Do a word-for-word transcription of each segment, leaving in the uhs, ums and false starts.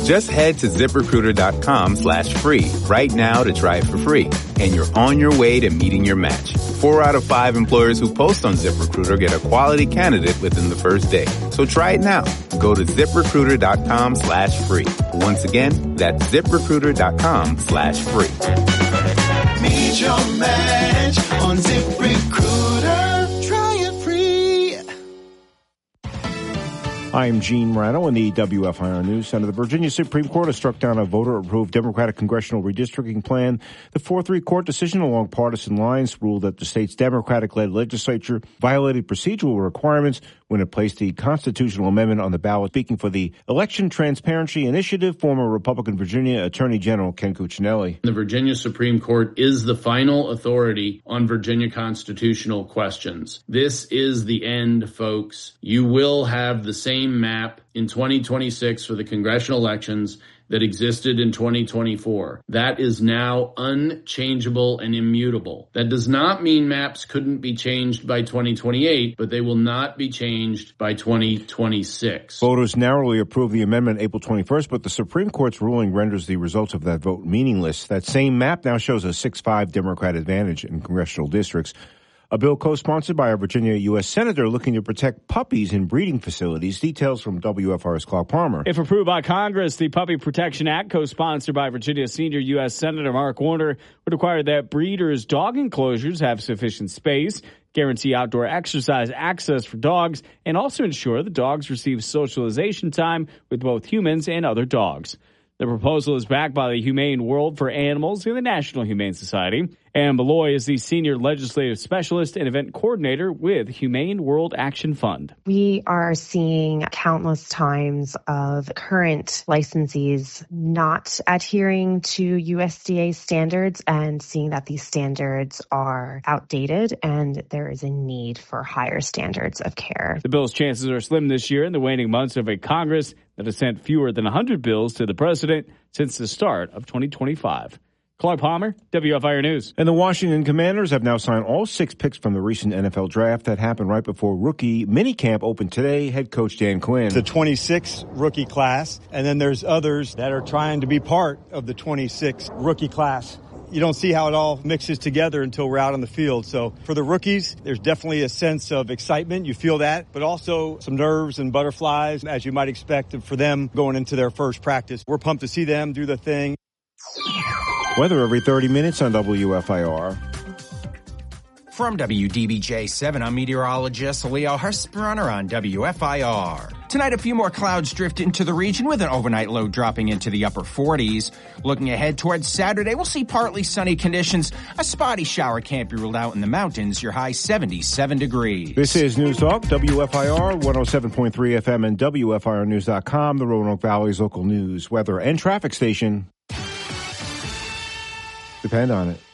Just head to ZipRecruiter.com slash free right now to try it for free. And you're on your way to meeting your match. Four out of five employers who post on ZipRecruiter get a quality candidate within the first day. So try it now. Go to ZipRecruiter.com slash free. Once again, that's ZipRecruiter.com slash free. Meet your match on ZipRecruiter. Try it free. I'm Gene Morano in the W F I R News Center. The Virginia Supreme Court has struck down a voter-approved Democratic congressional redistricting plan. The four three court decision along partisan lines ruled that the state's Democratic-led legislature violated procedural requirements when it placed the constitutional amendment on the ballot. Speaking for the Election Transparency Initiative, former Republican Virginia Attorney General Ken Cuccinelli. The Virginia Supreme Court is the final authority on Virginia constitutional questions. This is the end, folks. You will have the same map in twenty twenty-six for the congressional elections that existed in twenty twenty-four. That is now unchangeable and immutable. That does not mean maps couldn't be changed by twenty twenty-eight, but they will not be changed by twenty twenty-six. Voters narrowly approved the amendment April twenty-first, but the Supreme Court's ruling renders the results of that vote meaningless. That same map now shows a six five Democrat advantage in congressional districts. A bill co-sponsored by a Virginia U S Senator looking to protect puppies in breeding facilities. Details from W F R's Clark Palmer. If approved by Congress, the Puppy Protection Act, co-sponsored by Virginia senior U S Senator Mark Warner, would require that breeders' dog enclosures have sufficient space, guarantee outdoor exercise access for dogs, and also ensure the dogs receive socialization time with both humans and other dogs. The proposal is backed by the Humane World for Animals and the National Humane Society. Anne Malloy is the Senior Legislative Specialist and Event Coordinator with Humane World Action Fund. We are seeing countless times of current licensees not adhering to U S D A standards and seeing that these standards are outdated and there is a need for higher standards of care. The bill's chances are slim this year in the waning months of a Congress that has sent fewer than one hundred bills to the president since the start of twenty twenty-five. Clark Palmer, W F I R News. And the Washington Commanders have now signed all six picks from the recent N F L draft that happened right before rookie minicamp opened today. Head coach Dan Quinn. The twenty-six rookie class, and then there's others that are trying to be part of the twenty-six rookie class. You don't see how it all mixes together until we're out on the field. So for the rookies, there's definitely a sense of excitement. You feel that, but also some nerves and butterflies, as you might expect for them going into their first practice. We're pumped to see them do the thing. Weather every thirty minutes on W F I R. From W D B J seven, I'm meteorologist Leo Husbrunner on W F I R. Tonight, a few more clouds drift into the region with an overnight low dropping into the upper forties. Looking ahead towards Saturday, we'll see partly sunny conditions. A spotty shower can't be ruled out in the mountains. Your high seventy-seven degrees. This is News Talk, W F I R, one oh seven point three F M and W F I R news dot com, the Roanoke Valley's local news, weather, and traffic station. Depend on it.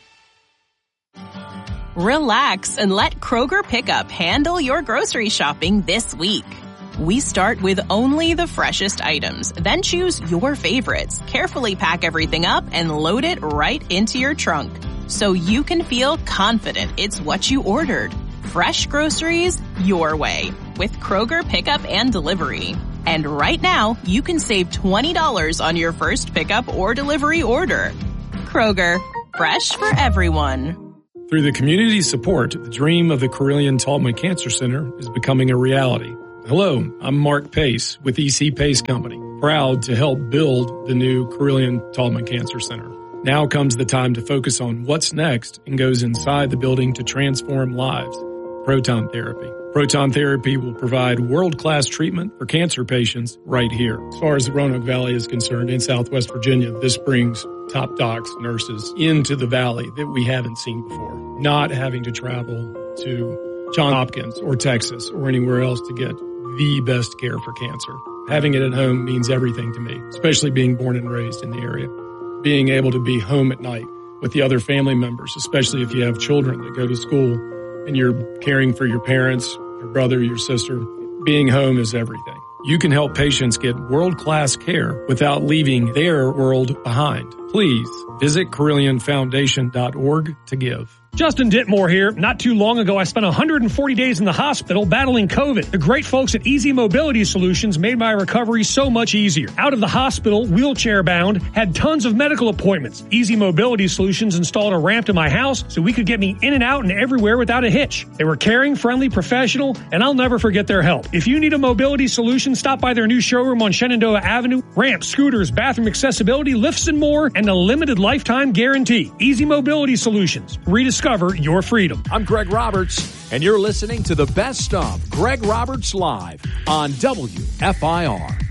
Relax and let Kroger Pickup handle your grocery shopping this week. We start with only the freshest items, then choose your favorites, carefully pack everything up, and load it right into your trunk so you can feel confident it's what you ordered. Fresh groceries your way with Kroger Pickup and Delivery. And right now, you can save twenty dollars on your first pickup or delivery order. Kroger, fresh for everyone. Through the community support, the dream of the Carilion-Taubman Cancer Center is becoming a reality. Hello, I'm Mark Pace with E C Pace Company, proud to help build the new Carilion-Taubman Cancer Center. Now comes the time to focus on what's next and goes inside the building to transform lives. Proton therapy. Proton therapy will provide world-class treatment for cancer patients right here. As far as the Roanoke Valley is concerned, in Southwest Virginia, this brings top docs, nurses into the valley that we haven't seen before. Not having to travel to Johns Hopkins or Texas or anywhere else to get the best care for cancer. Having it at home means everything to me, especially being born and raised in the area. Being able to be home at night with the other family members, especially if you have children that go to school and you're caring for your parents, your brother, your sister. Being home is everything. You can help patients get world-class care without leaving their world behind. Please visit Carilion Foundation dot org to give. Justin Ditmore here. Not too long ago, I spent one hundred forty days in the hospital battling COVID. The great folks at Easy Mobility Solutions made my recovery so much easier. Out of the hospital, wheelchair bound, had tons of medical appointments. Easy Mobility Solutions installed a ramp to my house so we could get me in and out and everywhere without a hitch. They were caring, friendly, professional, and I'll never forget their help. If you need a mobility solution, stop by their new showroom on Shenandoah Avenue. Ramps, scooters, bathroom accessibility, lifts, and more, and a limited lifetime guarantee. Easy Mobility Solutions. Rediscover your freedom. I'm Greg Roberts, and you're listening to the best of Greg Roberts Live on W F I R.